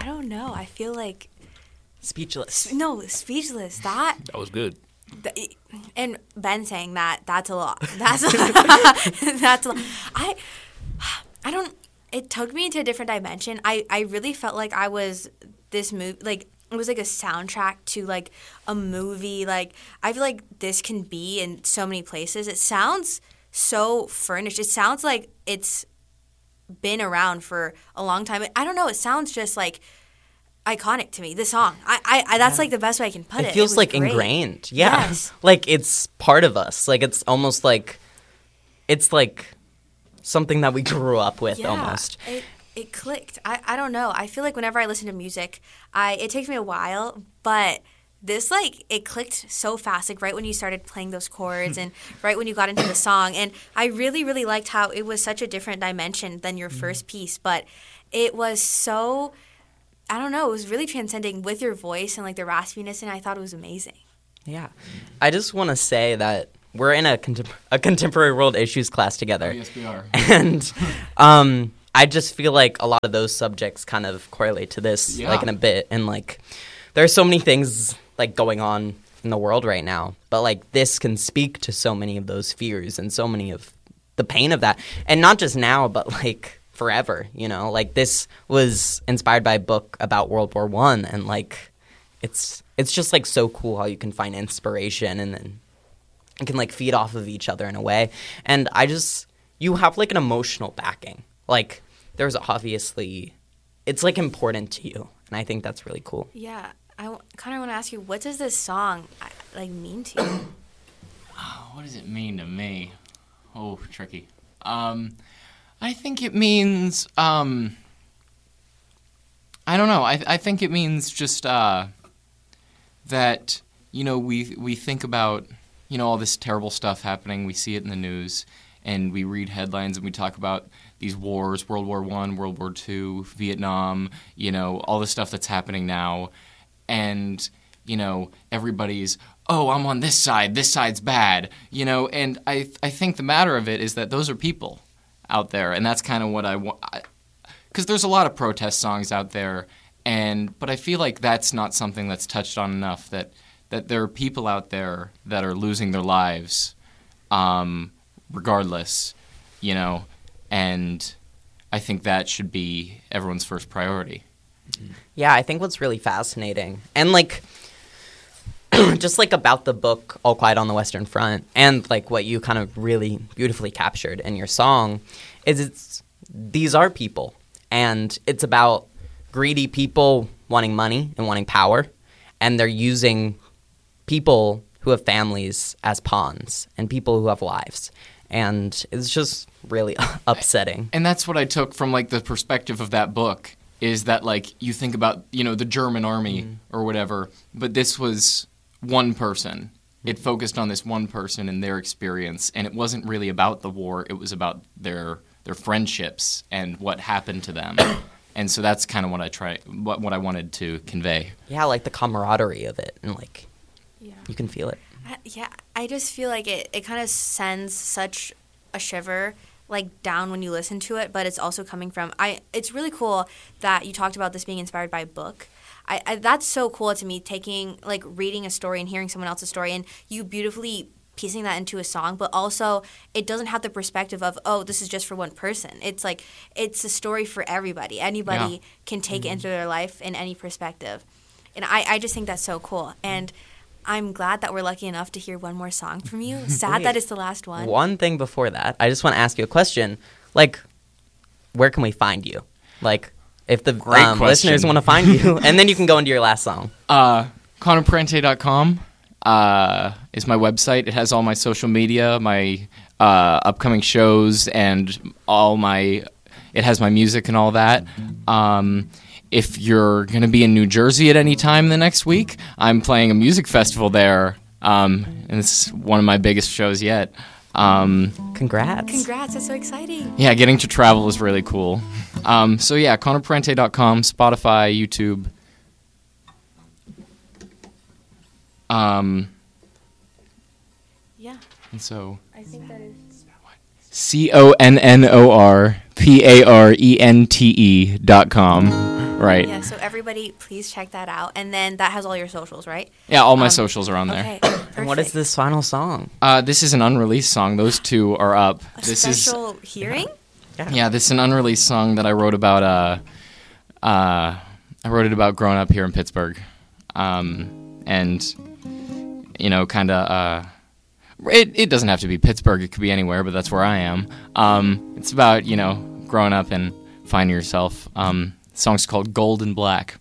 I don't know. I feel like Speechless. no, speechless. That was good. and Ben saying that's a lot. That's that's a lot. I don't. It took me into a different dimension. I really felt like I was this movie. Like it was like a soundtrack to like a movie. Like I feel like this can be in so many places. It sounds so furnished. It sounds like it's been around for a long time. I don't know. It sounds just like iconic to me. The song. I that's like the best way I can put it. It feels like great. ingrained. Yeah. Yes. Like it's part of us. Like it's almost like it's like something that we grew up with almost. It clicked. I don't know. I feel like whenever I listen to music, it takes me a while, but this, like, it clicked so fast, like, right when you started playing those chords and right when you got into the song. And I really, really liked how it was such a different dimension than your first piece, but it was so, I don't know, it was really transcending with your voice and, like, the raspiness, and I thought it was amazing. Yeah. I just want to say that we're in a contemporary world issues class together. Oh, yes, we are. And I just feel like a lot of those subjects kind of correlate to this, like, in a bit. And, like, there are so many things like going on in the world right now, but like this can speak to so many of those fears and so many of the pain of that, and not just now but like forever, you know. Like this was inspired by a book about World War I, and like it's just like so cool how you can find inspiration and then you can like feed off of each other in a way. And you have like an emotional backing, like there's obviously it's like important to you, and I think that's really cool. Yeah. I kind of want to ask you, what does this song like mean to you? What does it mean to me? Oh, tricky. I think it means I don't know. I think it means just that, you know, we think about, you know, all this terrible stuff happening. We see it in the news, and we read headlines, and we talk about these wars, World War I, World War II, Vietnam, you know, all the stuff that's happening now. And, you know, everybody's, oh, I'm on this side's bad, you know, and I think the matter of it is that those are people out there, and that's kind of what I want, because there's a lot of protest songs out there, but I feel like that's not something that's touched on enough, that there are people out there that are losing their lives, regardless, you know, and I think that should be everyone's first priority. Yeah, I think what's really fascinating, and like, just like about the book All Quiet on the Western Front, and like what you kind of really beautifully captured in your song, is these are people, and it's about greedy people wanting money and wanting power, and they're using people who have families as pawns, and people who have lives. And it's just really upsetting. And that's what I took from like the perspective of that book, is that like you think about, you know, the German army or whatever, but this was one person. It focused on this one person and their experience, and it wasn't really about the war. It was about their friendships and what happened to them. And so that's kind of what I wanted to convey. Yeah, like the camaraderie of it, and like you can feel it. Yeah, I just feel like it kind of sends such a shiver like down when you listen to it, but it's also coming from it's really cool that you talked about this being inspired by a book. I that's so cool to me, taking like reading a story and hearing someone else's story and you beautifully piecing that into a song, but also it doesn't have the perspective of, oh, this is just for one person. It's like it's a story for everybody. Anybody can take it into their life in any perspective. And I just think that's so cool. And I'm glad that we're lucky enough to hear one more song from you. Sad that it's the last one. One thing before that, I just want to ask you a question. Like, where can we find you? Like, if the listeners want to find you, and then you can go into your last song. ConnorParente.com is my website. It has all my social media, my upcoming shows, and it has my music and all that. If you're going to be in New Jersey at any time the next week, I'm playing a music festival there, and it's one of my biggest shows yet. Congrats, that's so exciting. Yeah, getting to travel is really cool. So yeah, ConnorParente.com, Spotify, YouTube. Yeah. And so I think that is ConnorParente.com. Right. Yeah, so everybody, please check that out. And then that has all your socials, right? Yeah, all my socials are on there. Okay, And what is perfect. this final song? This is an unreleased song. Those two are up. A This special hearing? Yeah, this is an unreleased song that I wrote about. I wrote it about growing up here in Pittsburgh, and kind of. It doesn't have to be Pittsburgh. It could be anywhere, but that's where I am. It's about growing up and finding yourself. The song's called Gold and Black.